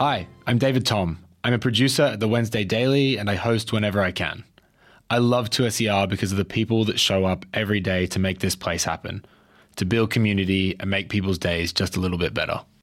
Hi, I'm David Tom. I'm a producer at the Wednesday Daily and I host whenever I can. I love 2SER because of the people that show up every day to make this place happen, to build community and make people's days just a little bit better.